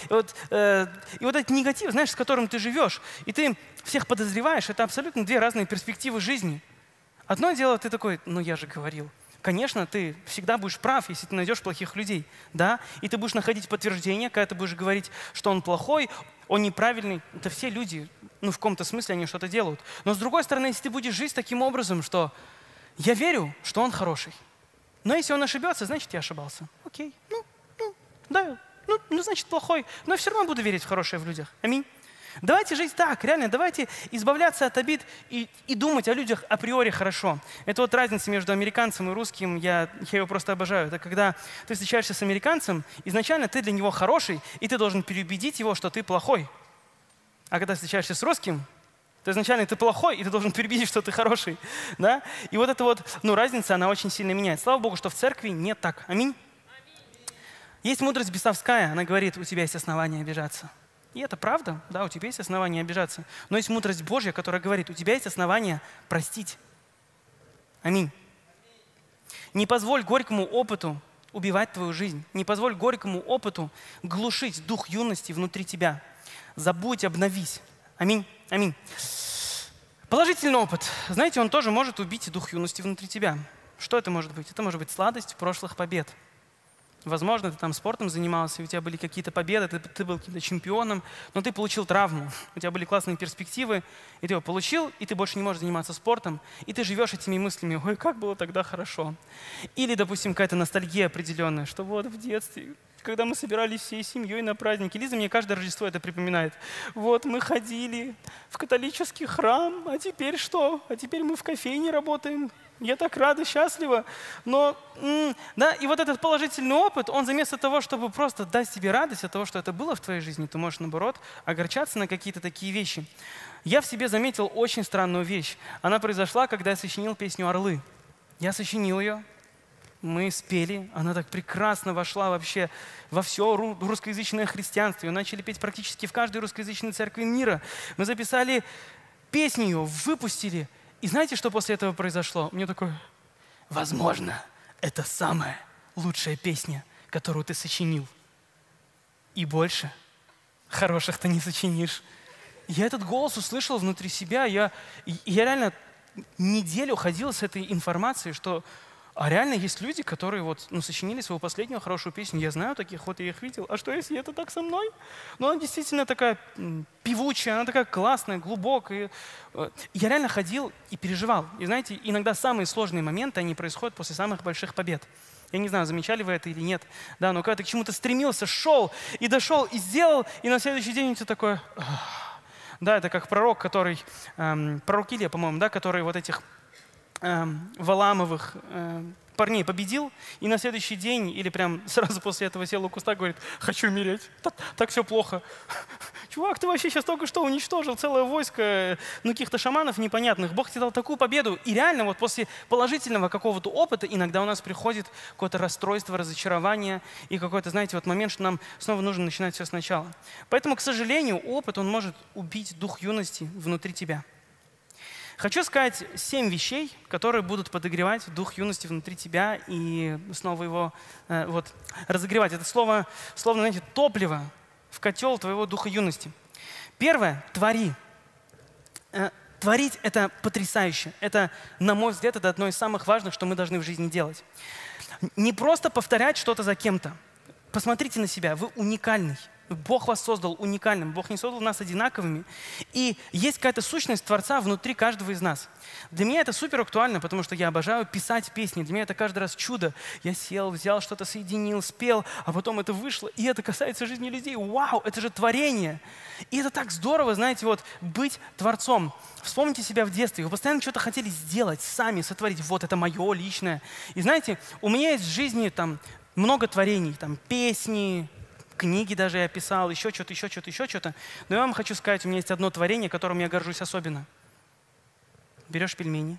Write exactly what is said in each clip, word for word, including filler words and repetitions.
И вот, э, и вот этот негатив, знаешь, с которым ты живешь, и ты всех подозреваешь, это абсолютно две разные перспективы жизни. Одно дело, ты такой, ну я же говорил. Конечно, ты всегда будешь прав, если ты найдешь плохих людей, да, и ты будешь находить подтверждение, когда ты будешь говорить, что он плохой, он неправильный. Это все люди, ну, в каком-то смысле они что-то делают. Но с другой стороны, если ты будешь жить таким образом, что я верю, что он хороший, но если он ошибется, значит, я ошибался. Окей, ну, ну, да, ну, ну, значит, плохой, но я все равно буду верить в хорошее в людях. Аминь. Давайте жить так, реально, давайте избавляться от обид и, и думать о людях априори хорошо. Это вот разница между американцем и русским, я, я его просто обожаю. Это когда ты встречаешься с американцем, изначально ты для него хороший, и ты должен переубедить его, что ты плохой. А когда встречаешься с русским, то изначально ты плохой, и ты должен переубедить, что ты хороший. Да? И вот эта вот, ну, разница, она очень сильно меняет. Слава Богу, что в церкви не так. Аминь. Есть мудрость бесовская, она говорит, у тебя есть основания обижаться. И это правда, да, у тебя есть основания обижаться. Но есть мудрость Божья, которая говорит, у тебя есть основания простить. Аминь. Не позволь горькому опыту убивать твою жизнь. Не позволь горькому опыту глушить дух юности внутри тебя. Забудь, обновись. Аминь. Аминь. Положительный опыт. Знаете, он тоже может убить дух юности внутри тебя. Что это может быть? Это может быть сладость прошлых побед. Возможно, ты там спортом занимался, и у тебя были какие-то победы, ты, ты был каким-то чемпионом, но ты получил травму, у тебя были классные перспективы, и ты его получил, и ты больше не можешь заниматься спортом, и ты живешь этими мыслями, ой, как было тогда хорошо. Или, допустим, какая-то ностальгия определенная, что вот в детстве, когда мы собирались всей семьей на праздники, Лиза мне каждое Рождество это припоминает. Вот мы ходили в католический храм, а теперь что? А теперь мы в кофейне работаем. Я так рада, счастлива. Но, да, и вот этот положительный опыт, он вместо того, чтобы просто дать тебе радость от того, что это было в твоей жизни, ты можешь, наоборот, огорчаться на какие-то такие вещи. Я в себе заметил очень странную вещь. Она произошла, когда я сочинил песню «Орлы». Я сочинил ее, мы спели, она так прекрасно вошла вообще во все русскоязычное христианство. Ее начали петь практически в каждой русскоязычной церкви мира. Мы записали песню ее, выпустили. И знаете, что после этого произошло? Мне такое, возможно, это самая лучшая песня, которую ты сочинил. И больше хороших ты не сочинишь. Я этот голос услышал внутри себя. Я, я реально неделю ходил с этой информацией, что а реально есть люди, которые вот, ну, сочинили свою последнюю хорошую песню. Я знаю таких, вот я их видел. А что, если это так со мной? Ну, она действительно такая певучая, она такая классная, глубокая. Я реально ходил и переживал. И знаете, иногда самые сложные моменты, они происходят после самых больших побед. Я не знаю, замечали вы это или нет. Да, но когда ты к чему-то стремился, шел и дошел, и сделал, и на следующий день у тебя такое... Да, это как пророк, который... Эм, пророк Илия, по-моему, да, который вот этих... Валамовых э, парней победил, и на следующий день или прям сразу после этого сел у куста, говорит, хочу умереть, так, так все плохо. Чувак, ты вообще сейчас только что уничтожил целое войско ну, каких-то шаманов непонятных. Бог тебе дал такую победу. И реально вот после положительного какого-то опыта иногда у нас приходит какое-то расстройство, разочарование и какой-то, знаете, вот момент, что нам снова нужно начинать все сначала. Поэтому, к сожалению, опыт, он может убить дух юности внутри тебя. Хочу сказать семь вещей, которые будут подогревать дух юности внутри тебя и снова его э, вот, разогревать. Это слово, словно, знаете, топливо в котел твоего духа юности. Первое – твори. Э, творить – это потрясающе. Это, на мой взгляд, это одно из самых важных, что мы должны в жизни делать. Не просто повторять что-то за кем-то. Посмотрите на себя, вы уникальный. Бог вас создал уникальным, Бог не создал нас одинаковыми. И есть какая-то сущность Творца внутри каждого из нас. Для меня это супер актуально, потому что я обожаю писать песни. Для меня это каждый раз чудо. Я сел, взял что-то, соединил, спел, а потом это вышло. И это касается жизни людей. Вау, это же творение. И это так здорово, знаете, вот быть Творцом. Вспомните себя в детстве. Вы постоянно что-то хотели сделать, сами сотворить. Вот это мое личное. И знаете, у меня есть в жизни там много творений, там песни, книги даже я писал, еще что-то, еще что-то, еще что-то. Но я вам хочу сказать, у меня есть одно творение, которым я горжусь особенно. Берешь пельмени,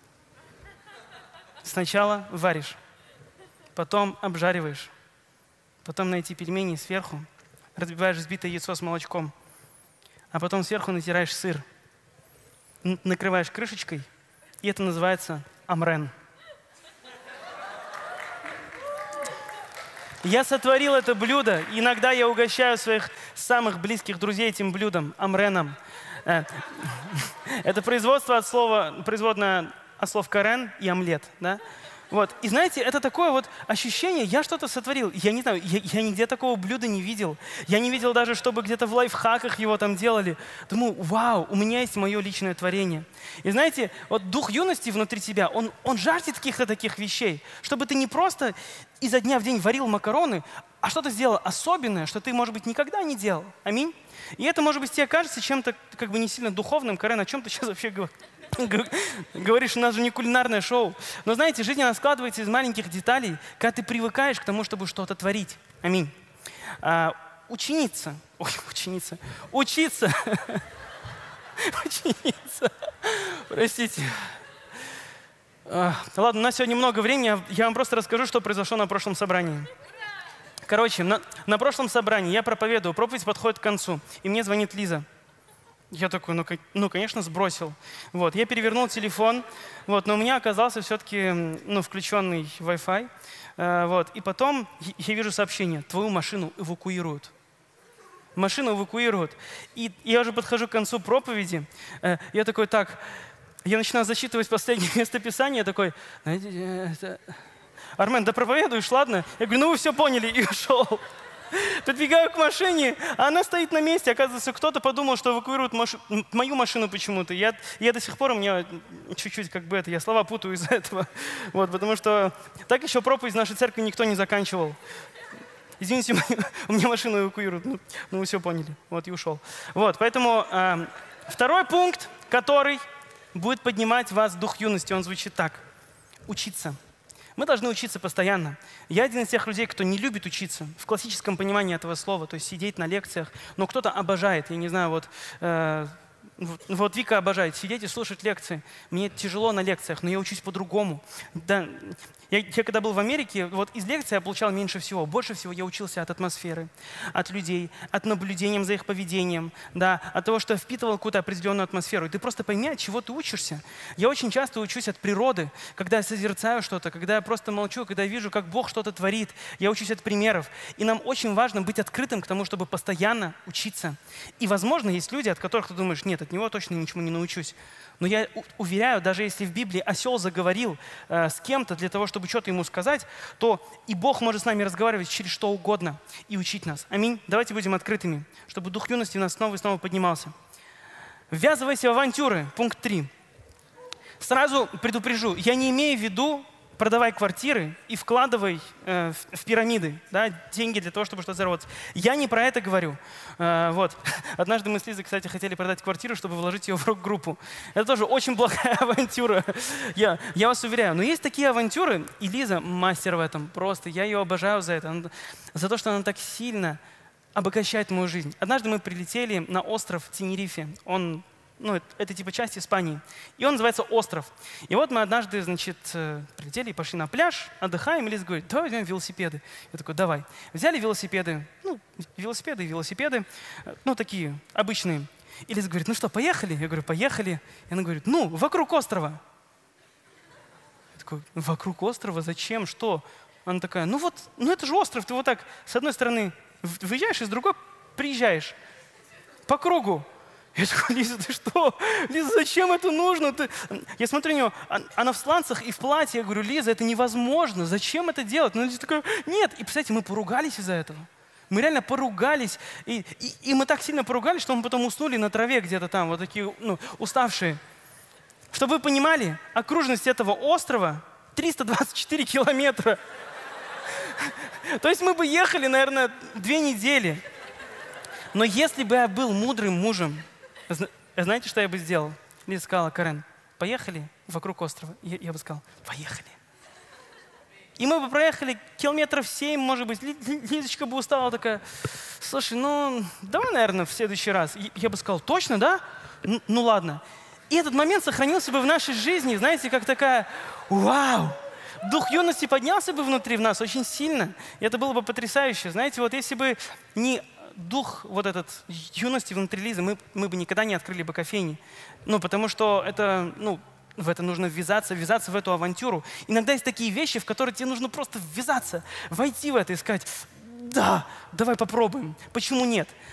сначала варишь, потом обжариваешь, потом на эти пельмени сверху разбиваешь взбитое яйцо с молочком, а потом сверху натираешь сыр, накрываешь крышечкой, и это называется амрен. Я сотворил это блюдо. Иногда я угощаю своих самых близких друзей этим блюдом, амреном. Э, Это производство от слова, производное от слов карен и омлет. Да? Вот. И знаете, это такое вот ощущение, я что-то сотворил. Я не знаю, я, я нигде такого блюда не видел. Я не видел даже, чтобы где-то в лайфхаках его там делали. Думаю, вау, у меня есть мое личное творение. И знаете, вот дух юности внутри тебя, он, он жаждет каких-то таких вещей, чтобы ты не просто изо дня в день варил макароны, а что-то сделал особенное, что ты, может быть, никогда не делал. Аминь. И это, может быть, тебе кажется чем-то как бы не сильно духовным. Карен, о чем ты сейчас вообще говоришь? Говоришь, у нас же не кулинарное шоу. Но знаете, жизнь, она складывается из маленьких деталей, когда ты привыкаешь к тому, чтобы что-то творить. Аминь. А, ученица. Ой, ученица. Учиться. Ученица. Простите. А, ладно, у нас сегодня много времени. Я вам просто расскажу, что произошло на прошлом собрании. Короче, на, на прошлом собрании я проповедую, проповедь подходит к концу, и мне звонит Лиза. Я такой, ну, ну конечно, сбросил. Вот, я перевернул телефон, вот, но у меня оказался все-таки ну, включенный Wi-Fi. Э, вот, и потом я вижу сообщение, твою машину эвакуируют. Машину эвакуируют. И я уже подхожу к концу проповеди. Э, я такой, так, я начинаю зачитывать последнее местописание, я такой, знаете, Армен, да проповедуешь, ладно? Я говорю, ну вы все поняли, и ушел. Подбегаю к машине, а она стоит на месте. Оказывается, кто-то подумал, что эвакуируют маш... мою машину почему-то. Я, я до сих пор, у меня чуть-чуть как бы это, я слова путаю из-за этого. Вот, потому что так еще проповедь в нашей церкви никто не заканчивал. Извините, у меня машину эвакуируют. Ну, ну вы все поняли. Вот, и ушел. Вот, поэтому э, второй пункт, который будет поднимать вас в дух юности, он звучит так. Учиться. Мы должны учиться постоянно. Я один из тех людей, кто не любит учиться в классическом понимании этого слова, то есть сидеть на лекциях, но кто-то обожает. Я не знаю, вот, э, вот Вика обожает сидеть и слушать лекции. Мне тяжело на лекциях, но я учусь по-другому. Да, я, я когда был в Америке, вот из лекций я получал меньше всего. Больше всего я учился от атмосферы, от людей, от наблюдения за их поведением, да, от того, что я впитывал какую-то определенную атмосферу. И ты просто пойми, от чего ты учишься. Я очень часто учусь от природы, когда я созерцаю что-то, когда я просто молчу, когда я вижу, как Бог что-то творит. Я учусь от примеров. И нам очень важно быть открытым к тому, чтобы постоянно учиться. И, возможно, есть люди, от которых ты думаешь, нет, от него точно ничему не научусь. Но я уверяю, даже если в Библии осел заговорил э, с кем-то для того, чтобы что-то ему сказать, то и Бог может с нами разговаривать через что угодно и учить нас. Аминь. Давайте будем открытыми, чтобы дух юности у нас снова и снова поднимался. Ввязывайся в авантюры. Пункт три. Сразу предупрежу, я не имею в виду продавай квартиры и вкладывай э, в, в пирамиды, да, деньги для того, чтобы что-то заработать. Я не про это говорю. Э, вот. Однажды мы с Лизой, кстати, хотели продать квартиру, чтобы вложить ее в рок-группу. Это тоже очень плохая авантюра. Я, я вас уверяю. Но есть такие авантюры, и Лиза мастер в этом. Просто я ее обожаю за это. Она, за то, что она так сильно обогащает мою жизнь. Однажды мы прилетели на остров Тенерифе. Он Ну, это, это типа часть Испании. И он называется «Остров». И вот мы однажды, значит, прилетели и пошли на пляж, отдыхаем. И Лиза говорит, давай возьмем велосипеды. Я такой, давай. Взяли велосипеды, ну, велосипеды и велосипеды, ну, такие обычные. И Лиза говорит, ну что, поехали? Я говорю, поехали. И она говорит, ну, вокруг острова. Я такой, вокруг острова? Зачем? Что? Она такая, ну вот, ну это же остров. Ты вот так с одной стороны выезжаешь, и с другой приезжаешь. По кругу. Я такой, Лиза, ты что? Лиза, зачем это нужно? Ты... Я смотрю на нее, она в сланцах и в платье. Я говорю, Лиза, это невозможно. Зачем это делать? Ну, Лиза такая, нет. И, представляете, мы поругались из-за этого. Мы реально поругались. И, и, и мы так сильно поругались, что мы потом уснули на траве где-то там, вот такие, ну, уставшие. Чтобы вы понимали, окружность этого острова триста двадцать четыре километра. То есть мы бы ехали, наверное, две недели. Но если бы я был мудрым мужем, знаете, что я бы сделал? Лиза сказала, Карен, поехали вокруг острова. Я, я бы сказал, поехали. И мы бы проехали километров семь, может быть. Лизочка бы устала такая, слушай, ну, давай, наверное, в следующий раз. Я, я бы сказал, точно, да? Ну, ну ладно. И этот момент сохранился бы в нашей жизни, знаете, как такая, вау! Дух юности поднялся бы внутри в нас очень сильно. И это было бы потрясающе. Знаете, вот если бы не дух вот этот юности внутри Лизы, мы, мы бы никогда не открыли бы кофейни. Ну, потому что это, ну, в это нужно ввязаться, ввязаться в эту авантюру. Иногда есть такие вещи, в которые тебе нужно просто ввязаться, войти в это и сказать: да, давай попробуем. Почему нет?